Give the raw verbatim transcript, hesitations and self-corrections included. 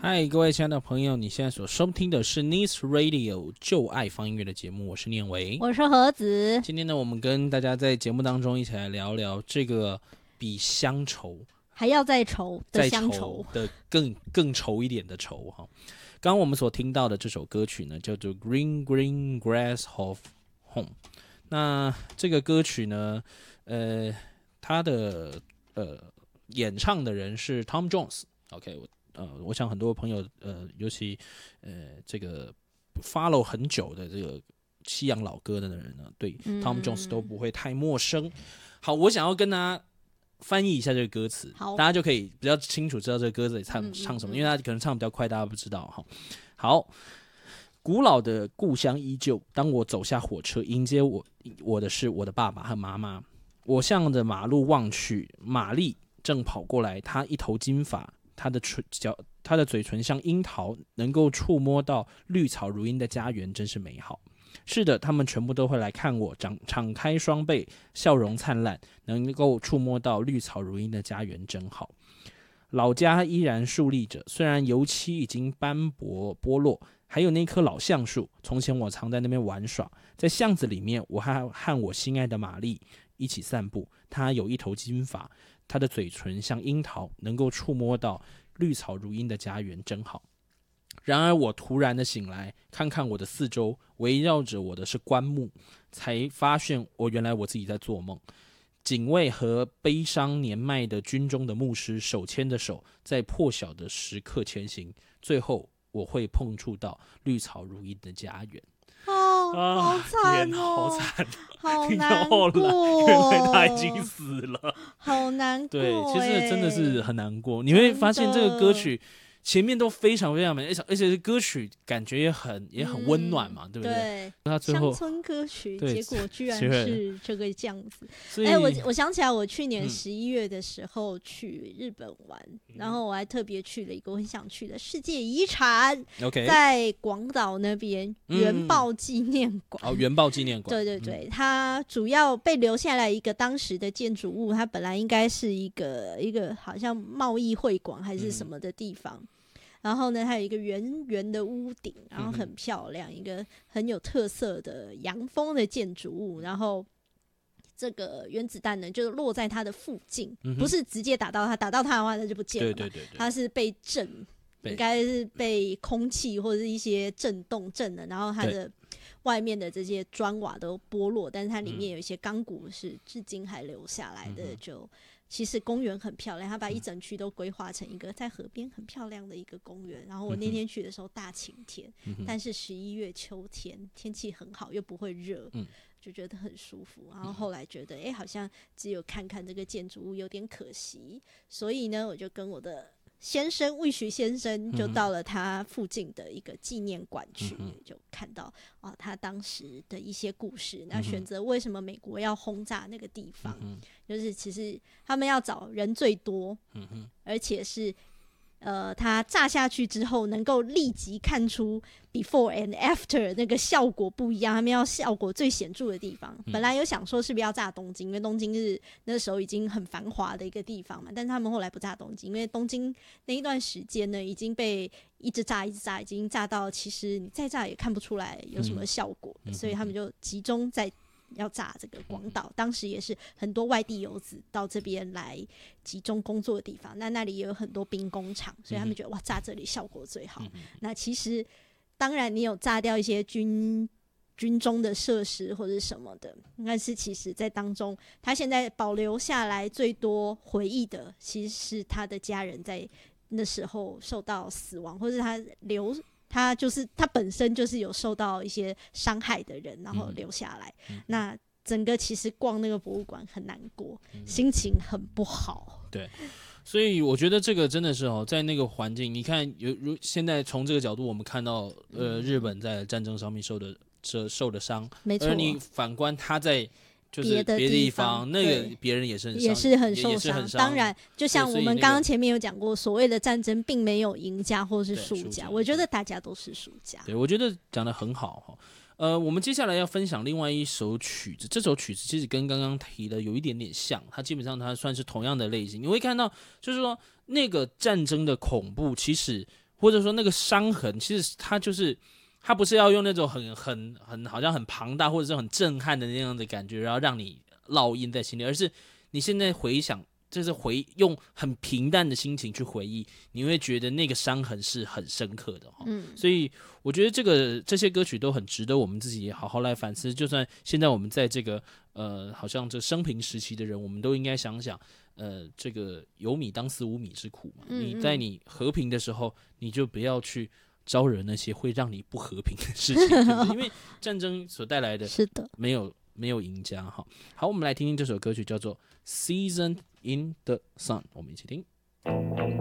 嗨，各位亲爱的朋友，你现在所收听的是 Nice Radio 就爱放音乐的节目，我是念维， 我是盒子。 今天呢，我们跟大家在节目当中一起来聊聊这个比乡愁还要再愁的乡愁的更更愁一点的愁哈。刚刚我们所听到的这首歌曲呢，叫做 Green Green Grass of Home。那这个歌曲呢，呃，它的呃演唱的人是 Tom Jones。OK， 我。呃，我想很多朋友，呃，尤其呃这个 follow 很久的这个西洋老歌的人呢，对 Tom Jones 都不会太陌生。好，我想要跟大家翻译一下这个歌词，大家就可以比较清楚知道这个歌词里唱、嗯、唱什么，因为他可能唱比较快，大家不知道哈。好，古老的故乡依旧，当我走下火车，迎接我我的是我的爸爸和妈妈。我向着马路望去，玛丽正跑过来，她一头金发。他的唇角，他的嘴唇像樱桃，能够触摸到绿草如茵的家园，真是美好。是的，他们全部都会来看我，敞敞开双臂，笑容灿烂，能够触摸到绿草如茵的家园，真好。老家依然竖立着，虽然油漆已经斑驳剥落，还有那棵老橡树。从前我常在那边玩耍，在巷子里面，我还和我心爱的玛丽一起散步。她有一头金发。他的嘴唇像樱桃，能够触摸到绿草如茵的家园，真好。然而我突然的醒来，看看我的四周，围绕着我的是棺木，才发现我原来我自己在做梦。警卫和悲伤年迈的军中的牧师手牵着手，在破晓的时刻前行，最后我会碰触到绿草如茵的家园。 哦，好惨哦， 好惨， 好难过， 原来他已经死了， 好难过。 对，其实真的是很难过。你会发现这个歌曲前面都非常非常美，而且歌曲感觉也很也很温暖嘛，嗯、对不对？ 对， 他最后乡村歌曲，结果居然是这个样子。 哎、欸， 我我想起来，我去年十一月的时候去日本玩，嗯、然后我还特别去了一个我很想去的世界遗产， okay, 在广岛那边原爆纪念馆。 嗯、哦，原爆纪念馆， 对对对，嗯、它主要被留下来一个当时的建筑物，它本来应该是一个一个好像贸易会馆还是什么的地方。嗯，然后呢，它有一个圆圆的屋顶，然后很漂亮，嗯、一个很有特色的洋风的建筑物。然后这个原子弹呢，就落在它的附近，嗯、不是直接打到它，打到它的话，它就不见了嘛。 对对 对, 对， 它是被震，应该是被空气或者是一些震动震的，然后它的外面的这些砖瓦都剥落，但是它里面有一些钢骨是至今还留下来的，嗯、就。其实公园很漂亮，他把一整区都规划成一个在河边很漂亮的一个公园。然后我那天去的时候大晴天，嗯、但是十一月秋天天气很好，又不会热，嗯、就觉得很舒服。然后后来觉得，哎、欸，好像只有看看这个建筑物有点可惜，所以呢，我就跟我的先生魏许先生就到了他附近的一个纪念馆去，嗯、就看到啊他当时的一些故事。那选择为什么美国要轰炸那个地方，嗯、就是其实他们要找人最多，嗯、而且是呃，它炸下去之后能够立即看出 before and after 那个效果不一样，他们要效果最显著的地方。嗯、本来有想说是不是要炸东京，因为东京是那时候已经很繁华的一个地方嘛，但是他们后来不炸东京，因为东京那一段时间呢已经被一直炸一直炸，已经炸到其实你再炸也看不出来有什么效果，嗯、所以他们就集中在要炸这个广岛，当时也是很多外地游子到这边来集中工作的地方，那那里也有很多兵工厂，所以他们觉得哇，炸这里效果最好。嗯、那其实当然你有炸掉一些军军中的设施或者什么的，但是其实在当中他现在保留下来最多回忆的其实是他的家人在那时候受到死亡，或是他留他就是他本身就是有受到一些伤害的人，然后留下来。嗯、那整个其实逛那个博物馆很难过，嗯、心情很不好。 对，所以我觉得这个真的是哦，在那个环境，你看有如现在从这个角度，我们看到呃日本在战争上面受的受受的伤， 没错。 而你反观他在就是别的地方，那个别人也是很也是很受伤。 当然，就像我们刚刚前面有讲过，所谓的战争并没有赢家或是输家，我觉得大家都是输家。 对，我觉得讲得很好哈。呃，我们接下来要分享另外一首曲子，这首曲子其实跟刚刚提的有一点点像，它基本上它算是同样的类型。你会看到，就是说那个战争的恐怖，其实或者说那个伤痕，其实它就是它不是要用那种很很很好像很庞大或者是很震撼的那样的感觉，然后让你烙印在心里，而是你现在回想。就是回用很平淡的心情去回忆，你会觉得那个伤痕是很深刻的哈。嗯，所以我觉得这个这些歌曲都很值得我们自己好好来反思。就算现在我们在这个呃，好像这生平时期的人，我们都应该想想，呃，这个有米当思无米之苦嘛。嗯嗯，你在你和平的时候，你就不要去招惹那些会让你不和平的事情，对不对？因为战争所带来的是的， 没有没有赢家哈。好，我们来听听这首歌曲，叫做《Season in the Sun》，我们一起听。